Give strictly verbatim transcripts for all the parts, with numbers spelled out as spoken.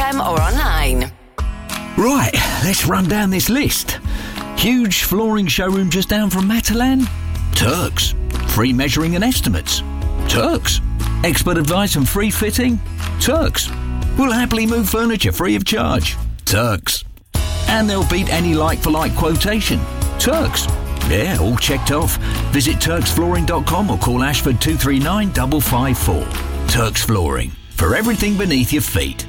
M or online. Right, let's run down this list. Huge flooring showroom just down from Matalan? Turks. Free measuring and estimates? Turks. Expert advice and free fitting? Turks. We'll happily move furniture free of charge? Turks. And they'll beat any like-for-like quotation? Turks. Yeah, all checked off. Visit turks flooring dot com or call Ashford two three nine five five four. Turks Flooring. For everything beneath your feet.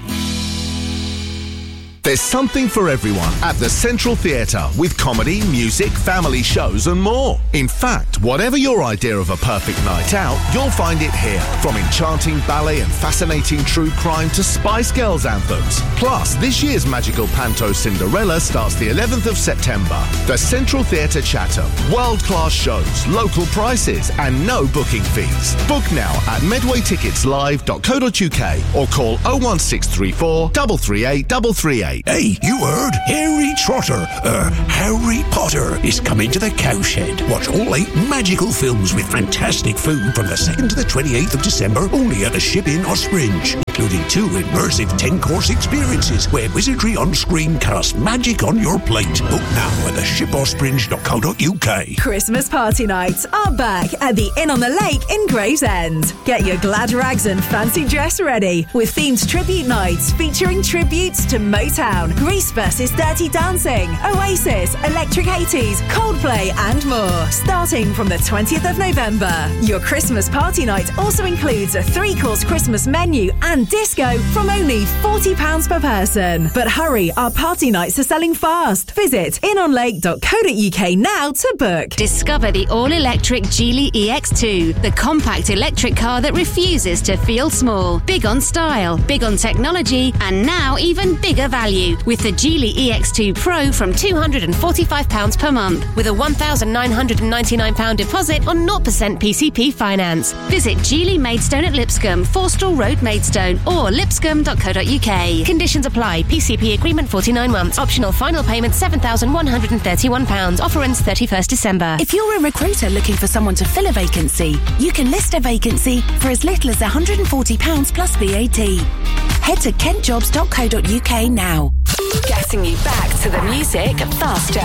There's something for everyone at the Central Theatre with comedy, music, family shows and more. In fact, whatever your idea of a perfect night out, you'll find it here. From enchanting ballet and fascinating true crime to Spice Girls anthems. Plus, this year's magical panto Cinderella starts the eleventh of September. The Central Theatre Chatham. World-class shows, local prices and no booking fees. Book now at medway tickets live dot co dot uk or call oh one six three four, three three eight, three three eight. Hey, you heard? Harry Trotter, uh, Harry Potter is coming to the Cowshed. Watch all eight magical films with fantastic food from the second to the twenty-eighth of December, only at the Ship Inn Ospringe, including two immersive ten-course experiences where wizardry on screen casts magic on your plate. Book now at the ship ospringe dot co dot uk. Christmas party nights are back at the Inn on the Lake in Gravesend. Get your glad rags and fancy dress ready with themed tribute nights featuring tributes to Motown, Grease versus Dirty Dancing, Oasis, Electric eighties, Coldplay and more. Starting from the twentieth of November. Your Christmas party night also includes a three-course Christmas menu and disco from only forty pounds per person. But hurry, our party nights are selling fast. Visit in on lake dot co dot uk now to book. Discover the all-electric Geely E X two, the compact electric car that refuses to feel small. Big on style, big on technology, and now even bigger value with the Geely E X two Pro from two hundred forty-five pounds per month with a one thousand nine hundred ninety-nine pounds deposit on zero percent P C P finance. Visit Geely Maidstone at Lipscombe, Forstall Road, Maidstone or lipscombe dot co dot uk. Conditions apply. P C P agreement forty-nine months. Optional final payment seven thousand one hundred thirty-one pounds. Offer ends thirty-first December. If you're a recruiter looking for someone to fill a vacancy, you can list a vacancy for as little as one hundred forty pounds plus V A T. Head to kent jobs dot co dot uk now. Getting you back to the music faster.